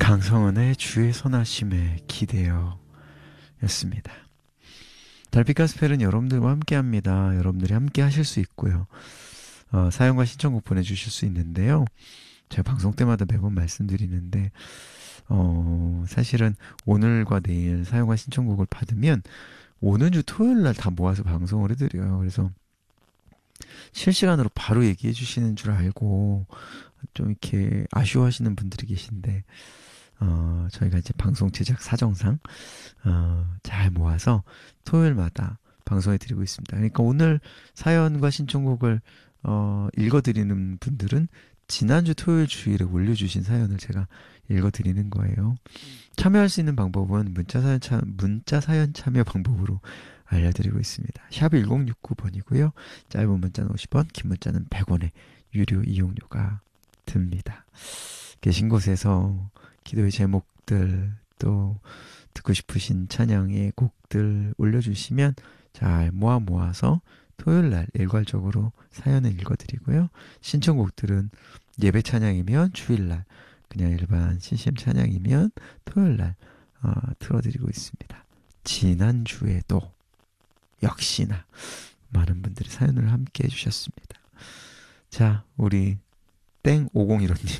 강성은의 주의 선하심에 기대어 였습니다. 달빛 가스펠은 여러분들과 함께 합니다. 여러분들이 함께 하실 수 있고요. 사연과 신청곡 보내주실 수 있는데요. 제가 방송 때마다 매번 말씀드리는데 사실은 오늘과 내일 사연과 신청곡을 받으면 오는 주 토요일 날 다 모아서 방송을 해드려요. 그래서 실시간으로 바로 얘기해 주시는 줄 알고 좀 이렇게 아쉬워하시는 분들이 계신데 저희가 이제 방송 제작 사정상 잘 모아서 토요일마다 방송해 드리고 있습니다. 그러니까 오늘 사연과 신청곡을 읽어드리는 분들은 지난주 토요일 주일에 올려주신 사연을 제가 읽어드리는 거예요. 참여할 수 있는 방법은 문자 사연 참여 방법으로 알려드리고 있습니다. 샵 1069번이고요. 짧은 문자는 50원, 긴 문자는 100원의 유료 이용료가 듭니다. 계신 곳에서 기도의 제목들 또 듣고 싶으신 찬양의 곡들 올려주시면 잘 모아서 토요일날 일괄적으로 사연을 읽어드리고요. 신청곡들은 예배 찬양이면 주일날, 그냥 일반 CCM 찬양이면 토요일날 틀어드리고 있습니다. 지난주에도 역시나 많은 분들이 사연을 함께 해주셨습니다. 자, 우리 땡 5015님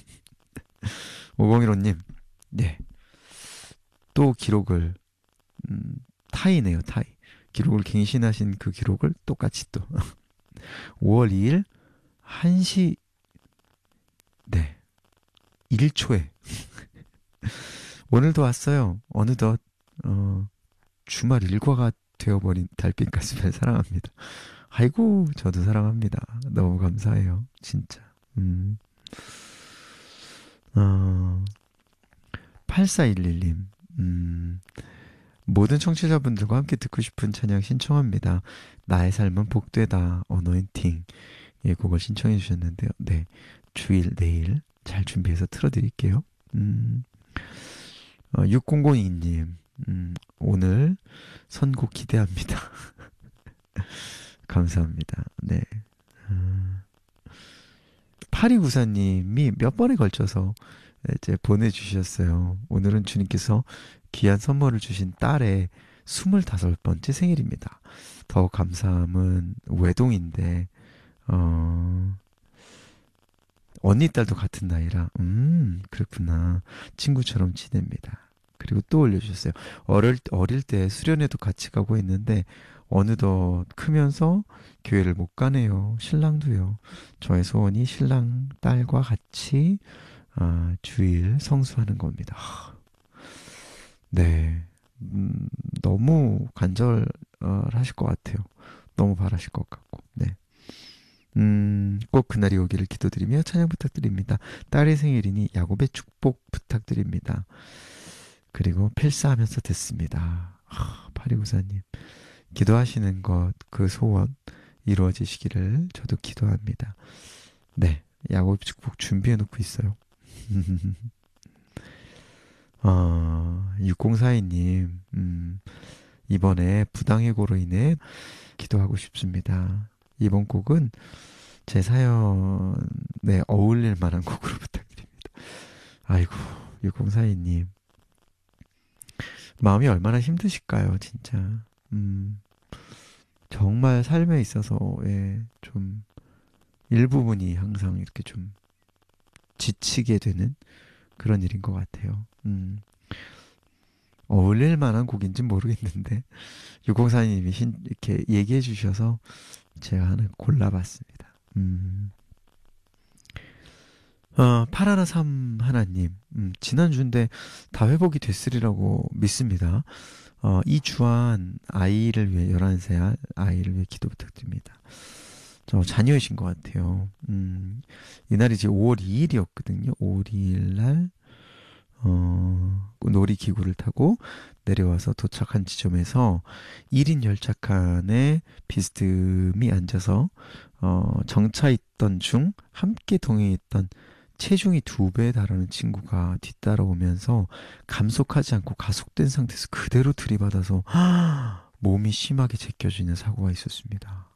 5015님 네, 또 기록을 타이네요. 타이. 기록을 갱신하신 그 기록을 똑같이 또 5월 2일 1시 네 1초에 오늘도 왔어요. 어느덧 주말 일과가 되어버린 달빛 가슴을 사랑합니다. 아이고, 저도 사랑합니다. 너무 감사해요. 진짜. 8411님 모든 청취자분들과 함께 듣고 싶은 찬양 신청합니다. 나의 삶은 복되다 어노인팅 예, 곡을 신청해 주셨는데요. 네, 주일 내일 잘 준비해서 틀어드릴게요. 6002님 오늘 선곡 기대합니다. 감사합니다. 네. 8294님이 몇 번에 걸쳐서 이제 보내주셨어요. 오늘은 주님께서 귀한 선물을 주신 딸의 25번째 생일입니다. 더 감사함은 외동인데 언니 딸도 같은 나이라 그렇구나. 친구처럼 지냅니다. 그리고 또 올려주셨어요. 어릴 때 수련회도 같이 가고 있는데 어느덧 크면서 교회를 못 가네요. 신랑도요. 저의 소원이 신랑 딸과 같이 주일 성수하는 겁니다. 네, 너무 간절하실 것 같아요. 너무 바라실 것 같고. 네. 꼭 그날이 오기를 기도드리며 찬양 부탁드립니다. 딸의 생일이니 야곱의 축복 부탁드립니다. 그리고 필사하면서 듣습니다. 8294님 기도하시는 것, 그 소원 이루어지시기를 저도 기도합니다. 네, 야곱 축복 준비해놓고 있어요. 6042님 이번에 부당해고로 인해 기도하고 싶습니다. 이번 곡은 제 사연에 어울릴 만한 곡으로 부탁드립니다. 아이고, 6042님 마음이 얼마나 힘드실까요, 진짜. 정말 삶에 있어서의 좀 일부분이 항상 이렇게 좀 지치게 되는 그런 일인 것 같아요. 어울릴 만한 곡인지 모르겠는데 6042님이 이렇게 얘기해 주셔서 제가 하나 골라봤습니다. 8113 하나님 지난주인데 다 회복이 됐으리라고 믿습니다. 이주한 아이를 위해 11살 아이를 위해 기도 부탁드립니다. 저 자녀이신 것 같아요. 이날이 이제 5월 2일이었거든요. 5월 2일 날 놀이기구를 타고 내려와서 도착한 지점에서 1인 열차칸에 비스듬히 앉아서 정차했던 중 함께 동행했던 체중이 2배에 달하는 친구가 뒤따라오면서 감속하지 않고 가속된 상태에서 그대로 들이받아서 몸이 심하게 제껴지는 사고가 있었습니다.